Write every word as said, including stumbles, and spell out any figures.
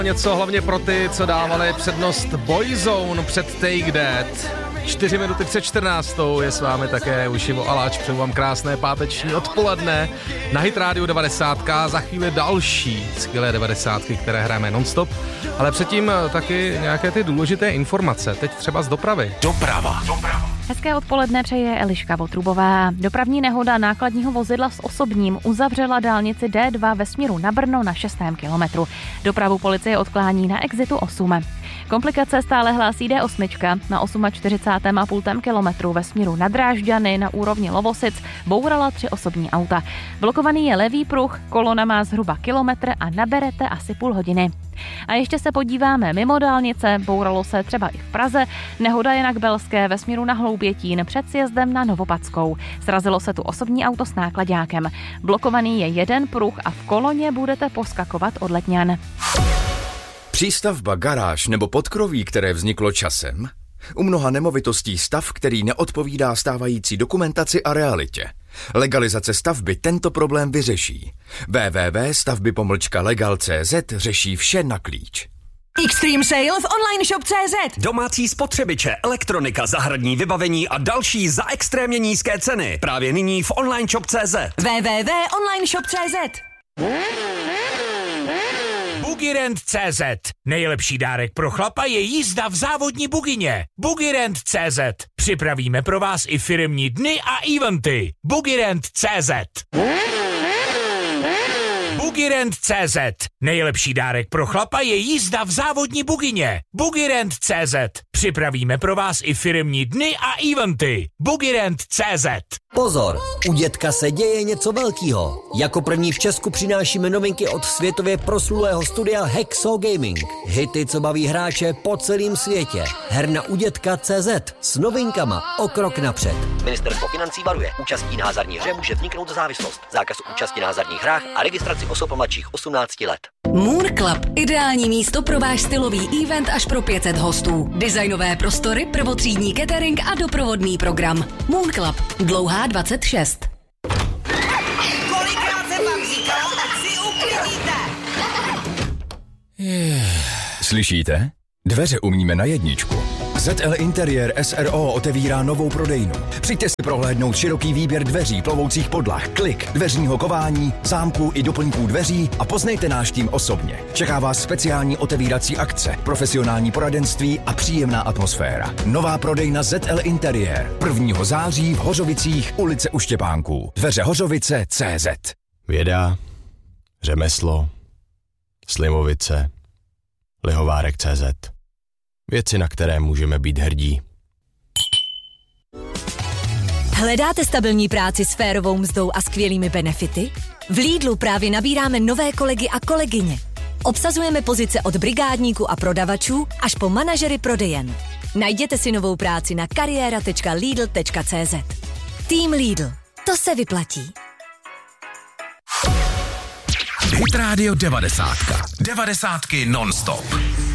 Něco hlavně pro ty, co dávali přednost Boyzone před Take That. Čtyři minuty před čtrnáctou je s vámi také Ušivo Aláč. Přeju vám krásné páteční odpoledne na Hit Radio devadesát. Za chvíli další skvělé devadesátky, které hrajeme non-stop. Ale předtím taky nějaké ty důležité informace. Teď třeba z dopravy. Doprava. Doprava. Hezké odpoledne přeje Eliška Votrubová. Dopravní nehoda nákladního vozidla s osobním uzavřela dálnici D dva ve směru na Brno na šestém kilometru. Dopravu policie odklání na exitu osm. Komplikace stále hlásí D osm na čtyřicátém osmém a půl kilometru ve směru na Drážďany na úrovni Lovosic bourala tři osobní auta. Blokovaný je levý pruh, kolona má zhruba kilometr a naberete asi půl hodiny. A ještě se podíváme mimo dálnice, bouralo se třeba i v Praze, nehoda je na Kbelské ve směru na Hloubětín před sjezdem na Novopadskou. Srazilo se tu osobní auto s náklaďákem. Blokovaný je jeden pruh a v koloně budete poskakovat od Letňan. Přístavba, garáž nebo podkroví, které vzniklo časem? U mnoha nemovitostí stav, který neodpovídá stávající dokumentaci a realitě. Legalizace stavby tento problém vyřeší. w w w tečka stavby pomlčka legal tečka c z řeší vše na klíč. Extreme sale v online shop tečka c z. Domácí spotřebiče, elektronika, zahradní vybavení a další za extrémně nízké ceny. Právě nyní v online shop tečka c z. w w w tečka online shop tečka c z. Bugirend tečka c z. Nejlepší dárek pro chlapa je jízda v závodní bugině. Bugirend tečka c z. Připravíme pro vás i firemní dny a eventy. Bugirend tečka c z. Bugirend tečka c z. Nejlepší dárek pro chlapa je jízda v závodní bugině. Bugirend tečka c z. Připravíme pro vás i firemní dny a eventy. Bugirend tečka c z. Pozor, u dětka se děje něco velkýho. Jako první v Česku přinášíme novinky od světově proslulého studia Hexo Gaming. Hity, co baví hráče po celém světě. Herna u dětka tečka c z s novinkama o krok napřed. Ministerstvo financí varuje. Účastí na hazardní hře může vzniknout závislost. Zákaz účasti na hazardních hrách a registraci osob mladších osmnácti let. Moon Club. Ideální místo pro váš stylový event až pro pět set hostů. Designové prostory, prvotřídní catering a doprovodný program. Moon Club. Dlouhá dvacet šest. Kolikrát jsem vám říkal, ať si uklidíte? Slyšíte? Dveře umíme na jedničku. Z L Interiér S R O otevírá novou prodejnu. Přijďte si prohlédnout široký výběr dveří, plovoucích podlah, klik, dveřního kování, zámků i doplňků dveří a poznejte náš tým osobně. Čeká vás speciální otevírací akce, profesionální poradenství a příjemná atmosféra. Nová prodejna Z L Interiér. prvního září v Hořovicích, ulice U Štěpánků. Dveře Hořovice tečka cé zet. Věda, řemeslo, Slimovice, Lihovárek tečka cé zet. Věci, na které můžeme být hrdí. Hledáte stabilní práci s férovou mzdou a skvělými benefity? V Lidlu právě nabíráme nové kolegy a kolegyně. Obsazujeme pozice od brigádníků a prodavačů až po manažery prodejen. Najděte si novou práci na kariéra tečka lidl tečka cé zet. Tým Lidl. To se vyplatí. Hit Radio devadesát. Devadesátky non-stop.